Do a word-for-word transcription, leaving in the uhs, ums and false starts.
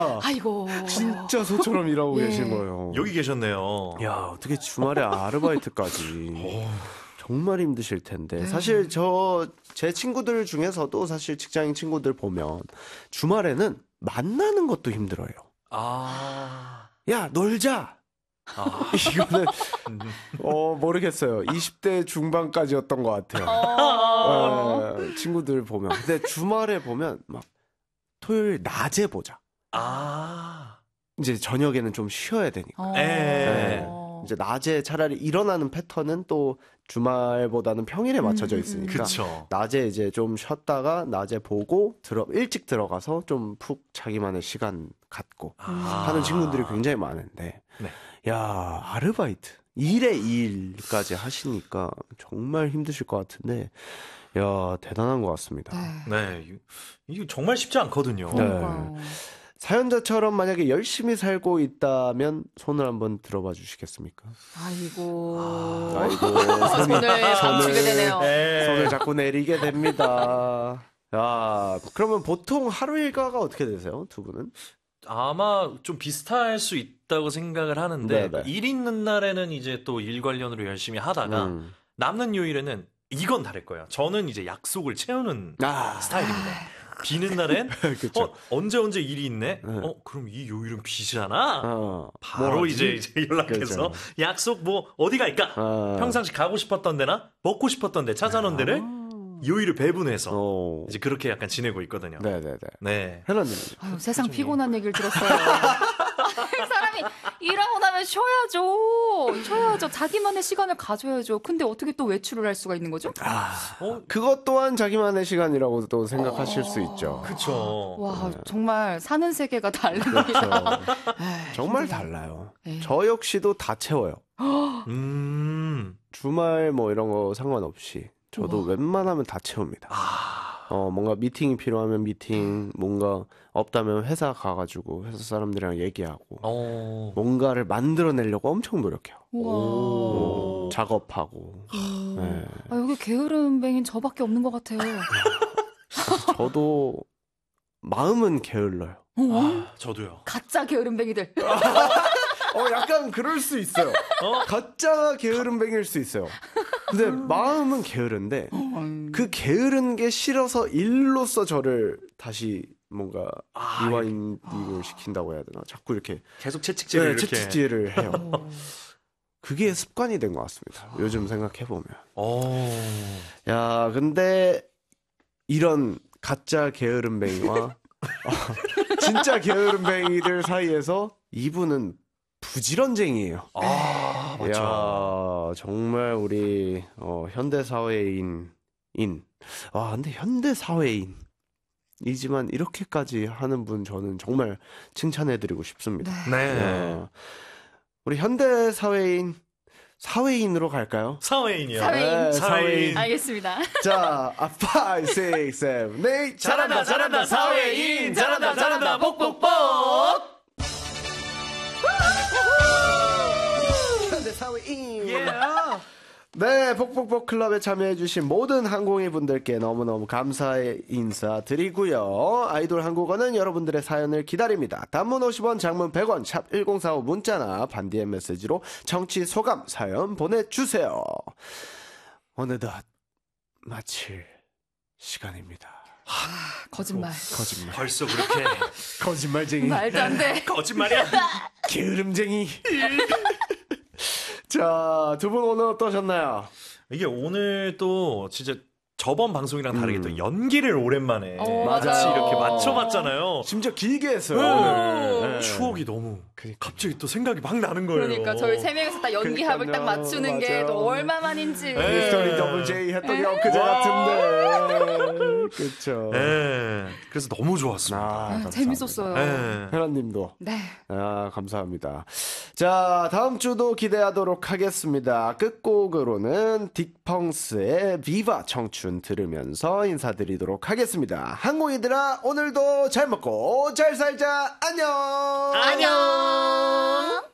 아이고. 진짜 소처럼 일하고 예. 계신 거예요. 여기 계셨네요. 야, 어떻게 주말에 아르바이트까지. 정말 힘드실 텐데. 사실 저 제 친구들 중에서도 사실 직장인 친구들 보면 주말에는 만나는 것도 힘들어요. 아. 야, 놀자. 아. 이거는 어 모르겠어요. 이십 대 중반까지였던 것 같아요. 어. 네, 친구들 보면. 근데 주말에 보면 막 토요일 낮에 보자. 아. 이제 저녁에는 좀 쉬어야 되니까. 어. 예. 네. 이제 낮에 차라리 일어나는 패턴은 또 주말보다는 평일에 맞춰져 있으니까. 그쵸. 낮에 이제 좀 쉬었다가 낮에 보고 들어 일찍 들어가서 좀 푹 자기만의 시간 갖고 아. 하는 친구들이 굉장히 많은데. 네. 야, 아르바이트 일에 이일까지 하시니까 정말 힘드실 것 같은데. 야, 대단한 것 같습니다. 네. 이거 정말 쉽지 않거든요. 네. 그러니까요. 사연자처럼 만약에 열심히 살고 있다면 손을 한번 들어봐 주시겠습니까? 아이고. 아이고, 손을 감추게 되네요. 네. 손을 자꾸 내리게 됩니다. 야, 그러면 보통 하루 일과가 어떻게 되세요, 두 분은? 아마 좀 비슷할 수 있다고 생각을 하는데 네네. 일 있는 날에는 이제 또 일 관련으로 열심히 하다가 음. 남는 요일에는 이건 다를 거예요. 저는 이제 약속을 채우는 아, 스타일입니다. 비는 날엔 그쵸. 어, 언제 언제 일이 있네? 네. 어 그럼 이 요일은 비잖아. 어, 바로 뭐 이제, 하지? 이제 연락해서 그죠. 약속 뭐 어디 갈까? 아. 평상시 가고 싶었던 데나 먹고 싶었던 데 찾아놓은 데를 요일을 배분해서 어. 이제 그렇게 약간 지내고 있거든요. 네네네. 네. 혜나님. 아유, 세상 피곤한 얘기를 들었어요. 사람이 일하고 나면 쉬어야죠. 쉬어야죠. 자기만의 시간을 가져야죠. 근데 어떻게 또 외출을 할 수가 있는 거죠? 아, 어, 그것 또한 자기만의 시간이라고 또 생각하실 수 있죠. 그쵸. 와, 정말 사는 세계가 다르네요. 그렇죠. 에이, 정말 힘드네요. 달라요. 네. 저 역시도 다 채워요. 음. 주말 뭐 이런 거 상관없이 저도 우와. 웬만하면 다 채웁니다. 아. 어, 뭔가 미팅이 필요하면 미팅, 뭔가 없다면 회사 가가지고 회사 사람들이랑 얘기하고 어. 뭔가를 만들어내려고 엄청 노력해요. 우와. 어, 작업하고. 음. 네. 아, 여기 게으름뱅이는 저밖에 없는 것 같아요. 저도 마음은 게을러요. 아, 저도요. 가짜 게으름뱅이들. 어, 약간 그럴 수 있어요. 어? 가짜 게으름뱅이일 수 있어요. 근데 마음은 게으른데 그 게으른 게 싫어서 일로서 저를 다시 뭔가 아, 리와인딩을 시킨다고 해야 되나? 자꾸 이렇게 계속 채찍질을 네, 이렇게. 채찍질을 해요. 그게 습관이 된 것 같습니다. 요즘 생각해 보면. 어. 야, 근데 이런 가짜 게으름뱅이와 어, 진짜 게으름뱅이들 사이에서 이분은 부지런쟁이에요. 아, 맞죠. 야, 정말 우리 어, 현대 사회인 인. 아, 근데 현대 사회인 이지만 이렇게까지 하는 분 저는 정말 칭찬해드리고 싶습니다. 네. 야, 우리 현대 사회인 사회인으로 갈까요? 사회인이요. 사회인. 네, 사회인. 알겠습니다. 자, 아, 오, 육, 칠, 네, 잘한다, 잘한다, 사회인. 잘한다, 잘한다, 복복복. 현대 사회인. 예. 네, 복복복 클럽에 참여해주신 모든 항공이 분들께 너무너무 감사의 인사 드리고요. 아이돌 한국어는 여러분들의 사연을 기다립니다. 단문 오십 원, 장문 백 원, 샵 일공사오 문자나 반디의 메시지로 정치 소감 사연 보내주세요. 어느덧 마칠 시간입니다. 거짓말. 거짓말. 벌써 그렇게 거짓말쟁이. 말도 안 돼. 거짓말이야. 게으름쟁이. 자, 두 분 오늘 어떠셨나요? 이게 오늘 또 진짜 저번 방송이랑 다르게 음. 또 연기를 오랜만에 어, 같이 맞아요. 이렇게 맞춰봤잖아요. 심지어 길게 했어요. 네. 오늘. 네. 추억이 너무 갑자기 또 생각이 막 나는 거예요. 그러니까 저희 세 명이서 딱 연기합을 딱 그러니까요. 맞추는 게 맞아요. 또 얼마만인지. 네. 미스터리 더블 제이 했던 게 엊그제 와. 같은데. 그쵸. 네. 그래서 너무 좋았습니다. 아, 아, 감사합니다. 재밌었어요. 네. 혜란님도. 네. 아, 감사합니다. 자, 다음 주도 기대하도록 하겠습니다. 끝곡으로는 딕펑스의 비바 청춘 들으면서 인사드리도록 하겠습니다. 항공이들아, 오늘도 잘 먹고 잘 살자. 안녕! 안녕.